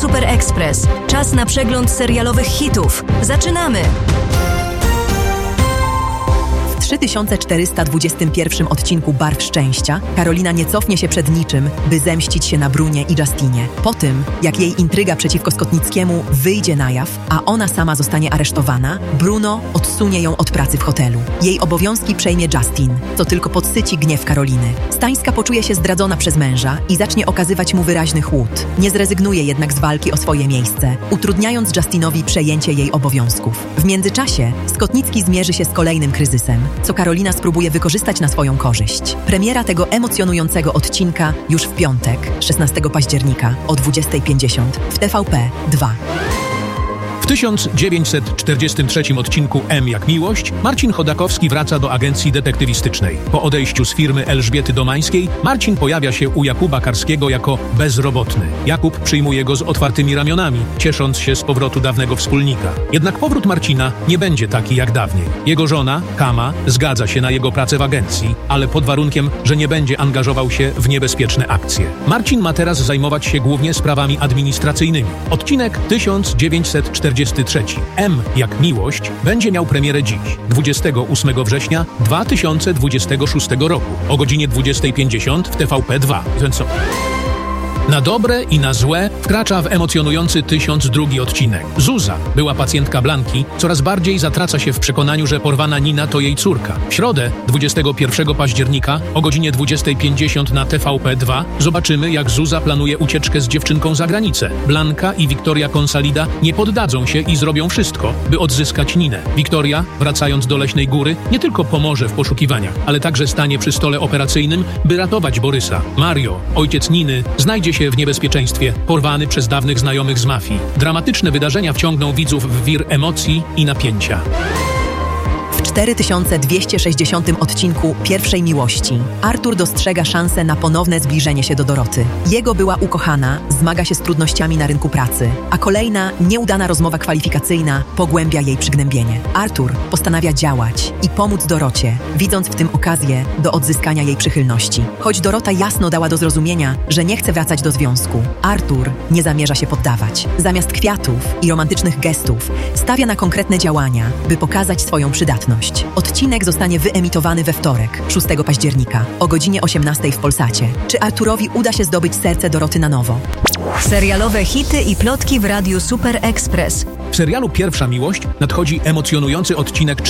Super Express. Czas na przegląd serialowych hitów. Zaczynamy! W 3421 odcinku Barw Szczęścia Karolina nie cofnie się przed niczym, by zemścić się na Brunie i Justinie. Po tym, jak jej intryga przeciwko Skotnickiemu wyjdzie na jaw, a ona sama zostanie aresztowana, Bruno odsunie ją od pracy w hotelu. Jej obowiązki przejmie Justin, co tylko podsyci gniew Karoliny. Stańska poczuje się zdradzona przez męża i zacznie okazywać mu wyraźny chłód. Nie zrezygnuje jednak z walki o swoje miejsce, utrudniając Justinowi przejęcie jej obowiązków. W międzyczasie Skotnicki zmierzy się z kolejnym kryzysem, co Karolina spróbuje wykorzystać na swoją korzyść. Premiera tego emocjonującego odcinka już w piątek, 16 października o 20:50 w TVP 2. W 1943 odcinku M jak miłość Marcin Chodakowski wraca do agencji detektywistycznej. Po odejściu z firmy Elżbiety Domańskiej Marcin pojawia się u Jakuba Karskiego jako bezrobotny. Jakub przyjmuje go z otwartymi ramionami, ciesząc się z powrotu dawnego wspólnika. Jednak powrót Marcina nie będzie taki jak dawniej. Jego żona, Kama, zgadza się na jego pracę w agencji, ale pod warunkiem, że nie będzie angażował się w niebezpieczne akcje. Marcin ma teraz zajmować się głównie sprawami administracyjnymi. Odcinek 1943 M jak miłość będzie miał premierę dziś, 28 września 2026 roku o godzinie 20:50 w TVP 2. Na dobre i na złe wkracza w emocjonujący 1002 odcinek. Zuza, była pacjentka Blanki, coraz bardziej zatraca się w przekonaniu, że porwana Nina to jej córka. W środę, 21 października o godzinie 20:50 na TVP 2 zobaczymy, jak Zuza planuje ucieczkę z dziewczynką za granicę. Blanka i Wiktoria Consalida nie poddadzą się i zrobią wszystko, by odzyskać Ninę. Wiktoria, wracając do Leśnej Góry, nie tylko pomoże w poszukiwaniach, ale także stanie przy stole operacyjnym, by ratować Borysa. Mario, ojciec Niny, znajdzie się w niebezpieczeństwie, porwany przez dawnych znajomych z mafii. Dramatyczne wydarzenia wciągną widzów w wir emocji i napięcia. W 4260 odcinku Pierwszej miłości Artur dostrzega szansę na ponowne zbliżenie się do Doroty. Jego była ukochana zmaga się z trudnościami na rynku pracy, a kolejna nieudana rozmowa kwalifikacyjna pogłębia jej przygnębienie. Artur postanawia działać i pomóc Dorocie, widząc w tym okazję do odzyskania jej przychylności. Choć Dorota jasno dała do zrozumienia, że nie chce wracać do związku, Artur nie zamierza się poddawać. Zamiast kwiatów i romantycznych gestów stawia na konkretne działania, by pokazać swoją przydatność. Odcinek zostanie wyemitowany we wtorek, 6 października, o godzinie 18 w Polsacie. Czy Arturowi uda się zdobyć serce Doroty na nowo? Serialowe hity i plotki w Radiu Super Express. W serialu Pierwsza miłość nadchodzi emocjonujący odcinek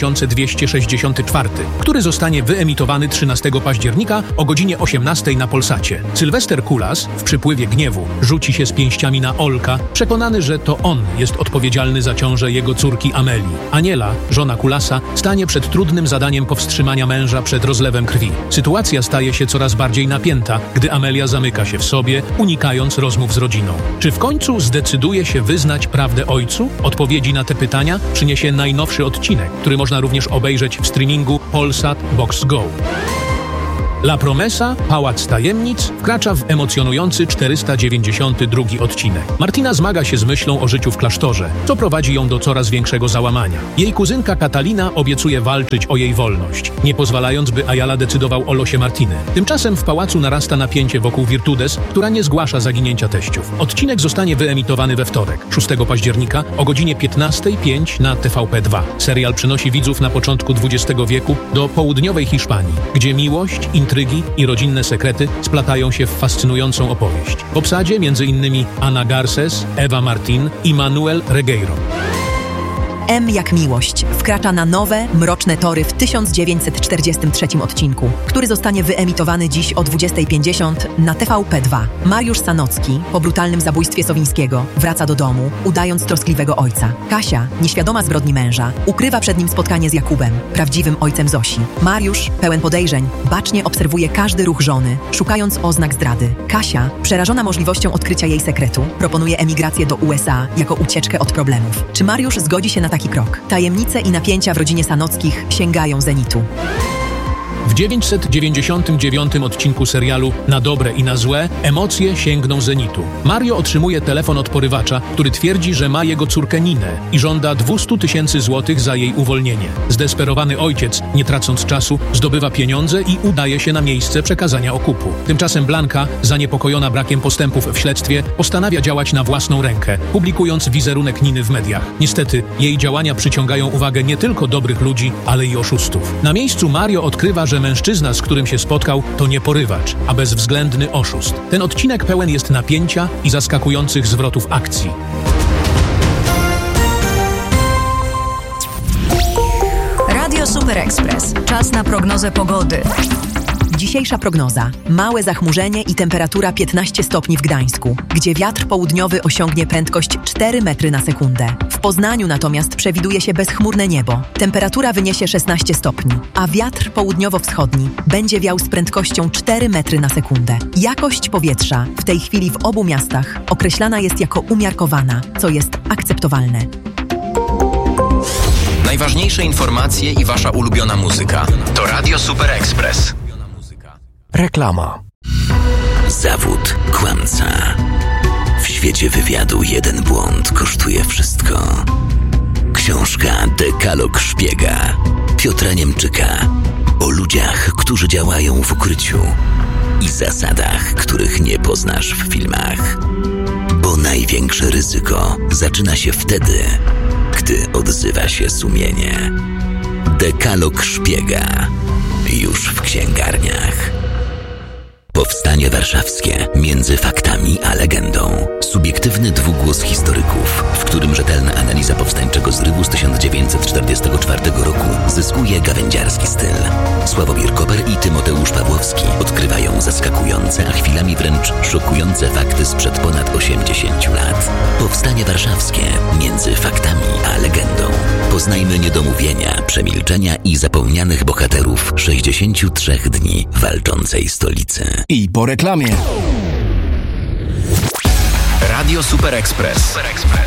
4264, który zostanie wyemitowany 13 października o godzinie 18 na Polsacie. Sylwester Kulas w przypływie gniewu rzuci się z pięściami na Olka, przekonany, że to on jest odpowiedzialny za ciążę jego córki Amelii. Aniela, żona Kulasa, stanie przed trudnym zadaniem powstrzymania męża przed rozlewem krwi. Sytuacja staje się coraz bardziej napięta, gdy Amelia zamyka się w sobie, unikając rozmów z rodziną. Czy w końcu zdecyduje się wyznać prawdę ojcu? Odpowiedzi na te pytania przyniesie najnowszy odcinek, który można również obejrzeć w streamingu Polsat Box Go. La Promesa, Pałac Tajemnic wkracza w emocjonujący 492 odcinek. Martina zmaga się z myślą o życiu w klasztorze, co prowadzi ją do coraz większego załamania. Jej kuzynka Katalina obiecuje walczyć o jej wolność, nie pozwalając, by Ayala decydował o losie Martiny. Tymczasem w pałacu narasta napięcie wokół Virtudes, która nie zgłasza zaginięcia teściów. Odcinek zostanie wyemitowany we wtorek, 6 października o godzinie 15:05 na TVP 2. Serial przynosi widzów na początku XX wieku do południowej Hiszpanii, gdzie miłość, intrygi i rodzinne sekrety splatają się w fascynującą opowieść. W obsadzie m.in. Ana Garces, Ewa Martin i Manuel Regueiro. M jak miłość wkracza na nowe, mroczne tory w 1943 odcinku, który zostanie wyemitowany dziś o 20:50 na TVP 2. Mariusz Sanocki po brutalnym zabójstwie Sowińskiego wraca do domu, udając troskliwego ojca. Kasia, nieświadoma zbrodni męża, ukrywa przed nim spotkanie z Jakubem, prawdziwym ojcem Zosi. Mariusz, pełen podejrzeń, bacznie obserwuje każdy ruch żony, szukając oznak zdrady. Kasia, przerażona możliwością odkrycia jej sekretu, proponuje emigrację do USA jako ucieczkę od problemów. Czy Mariusz zgodzi się na taki krok? Tajemnice i napięcia w rodzinie Sanockich sięgają zenitu. W 999 odcinku serialu Na dobre i na złe emocje sięgną zenitu. Mario otrzymuje telefon od porywacza, który twierdzi, że ma jego córkę Ninę i żąda 200 000 złotych za jej uwolnienie. Zdesperowany ojciec, nie tracąc czasu, zdobywa pieniądze i udaje się na miejsce przekazania okupu. Tymczasem Blanka, zaniepokojona brakiem postępów w śledztwie, postanawia działać na własną rękę, publikując wizerunek Niny w mediach. Niestety, jej działania przyciągają uwagę nie tylko dobrych ludzi, ale i oszustów. Na miejscu Mario odkrywa, że mężczyzna, z którym się spotkał, to nie porywacz, a bezwzględny oszust. Ten odcinek pełen jest napięcia i zaskakujących zwrotów akcji. Radio Super Express. Czas na prognozę pogody. Dzisiejsza prognoza. Małe zachmurzenie i temperatura 15 stopni w Gdańsku, gdzie wiatr południowy osiągnie prędkość 4 metry na sekundę. W Poznaniu natomiast przewiduje się bezchmurne niebo. Temperatura wyniesie 16 stopni, a wiatr południowo-wschodni będzie wiał z prędkością 4 metry na sekundę. Jakość powietrza w tej chwili w obu miastach określana jest jako umiarkowana, co jest akceptowalne. Najważniejsze informacje i wasza ulubiona muzyka. To Radio Super Express. Reklama. Zawód kłamca. W świecie wywiadu jeden błąd kosztuje wszystko. Książka Dekalog szpiega Piotra Niemczyka o ludziach, którzy działają w ukryciu i zasadach, których nie poznasz w filmach. Bo największe ryzyko zaczyna się wtedy, gdy odzywa się sumienie. Dekalog szpiega już w księgarniach. Powstanie warszawskie między faktami a legendą. Subiektywny dwugłos historyków, w którym rzetelna analiza powstańczego zrywu z 1944 roku zyskuje gawędziarski styl. Sławomir Koper i Tymoteusz Pawłowski odkrywają zaskakujące, a chwilami wręcz szokujące fakty sprzed ponad 80 lat. Powstanie warszawskie między faktami a legendą. Poznajmy niedomówienia, przemilczenia i zapomnianych bohaterów 63 dni walczącej stolicy. I po reklamie. Radio Super Express.